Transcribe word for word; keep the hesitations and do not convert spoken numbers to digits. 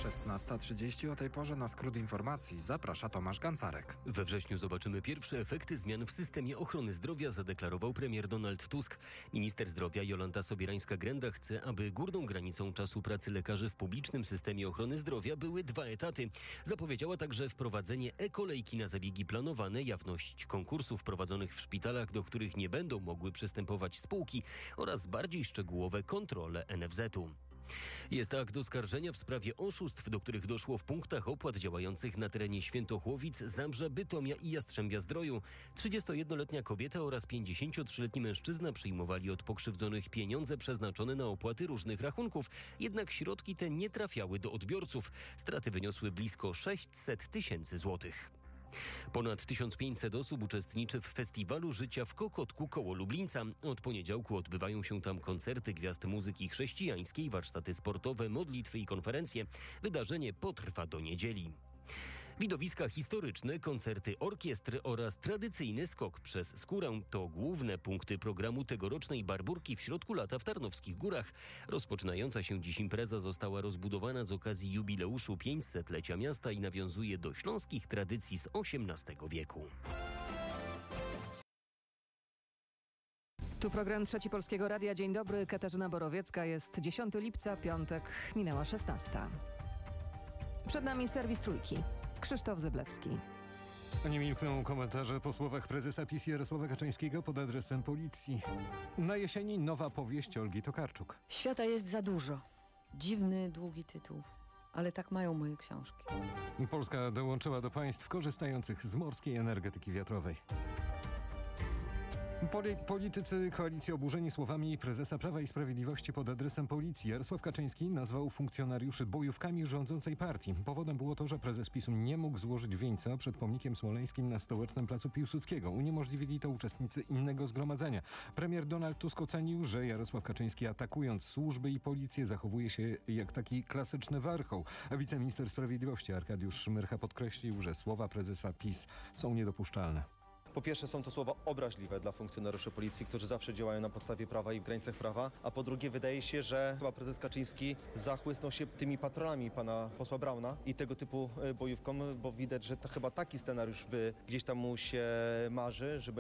szesnasta trzydzieści. O tej porze na skrót informacji zaprasza Tomasz Gancarek. We wrześniu zobaczymy pierwsze efekty zmian w systemie ochrony zdrowia, zadeklarował premier Donald Tusk. Minister zdrowia Jolanta Sobierańska-Grenda chce, aby górną granicą czasu pracy lekarzy w publicznym systemie ochrony zdrowia były dwa etaty. Zapowiedziała także wprowadzenie e-kolejki na zabiegi planowane, jawność konkursów prowadzonych w szpitalach, do których nie będą mogły przystępować spółki oraz bardziej szczegółowe kontrole N F Z u. Jest akt oskarżenia w sprawie oszustw, do których doszło w punktach opłat działających na terenie Świętochłowic, Zabrza, Bytomia i Jastrzębia-Zdroju. trzydziestojednoletnia kobieta oraz pięćdziesięciotrzyletni mężczyzna przyjmowali od pokrzywdzonych pieniądze przeznaczone na opłaty różnych rachunków, jednak środki te nie trafiały do odbiorców. Straty wyniosły blisko sześćset tysięcy złotych. Ponad tysiąc pięćset osób uczestniczy w Festiwalu Życia w Kokotku koło Lublińca. Od poniedziałku odbywają się tam koncerty gwiazd muzyki chrześcijańskiej, warsztaty sportowe, modlitwy i konferencje. Wydarzenie potrwa do niedzieli. Widowiska historyczne, koncerty orkiestry oraz tradycyjny skok przez skórę to główne punkty programu tegorocznej Barburki w środku lata w Tarnowskich Górach. Rozpoczynająca się dziś impreza została rozbudowana z okazji jubileuszu pięćsetlecia miasta i nawiązuje do śląskich tradycji z osiemnastego wieku. Tu program Trzeci Polskiego Radia. Dzień dobry, Katarzyna Borowiecka. Jest dziesiątego lipca, piątek, minęła szesnasta. Przed nami serwis Trójki. Krzysztof Zyblewski. Nie milkną komentarze po słowach prezesa PiS Jarosława Kaczyńskiego pod adresem policji. Na jesieni nowa powieść Olgi Tokarczuk. Świata jest za dużo. Dziwny, długi tytuł. Ale tak mają moje książki. Polska dołączyła do państw korzystających z morskiej energetyki wiatrowej. Poli- politycy koalicji oburzeni słowami prezesa Prawa i Sprawiedliwości pod adresem policji. Jarosław Kaczyński nazwał funkcjonariuszy bojówkami rządzącej partii. Powodem było to, że prezes PiS-u nie mógł złożyć wieńca przed pomnikiem smoleńskim na stołecznym placu Piłsudskiego. Uniemożliwili to uczestnicy innego zgromadzenia. Premier Donald Tusk ocenił, że Jarosław Kaczyński, atakując służby i policję, zachowuje się jak taki klasyczny warchoł. A wiceminister sprawiedliwości Arkadiusz Szmyrcha podkreślił, że słowa prezesa PiS są niedopuszczalne. Po pierwsze są to słowa obraźliwe dla funkcjonariuszy policji, którzy zawsze działają na podstawie prawa i w granicach prawa, a po drugie wydaje się, że chyba prezes Kaczyński zachłysnął się tymi patrolami pana posła Brauna i tego typu bojówką, bo widać, że to chyba taki scenariusz by gdzieś tam mu się marzy, żeby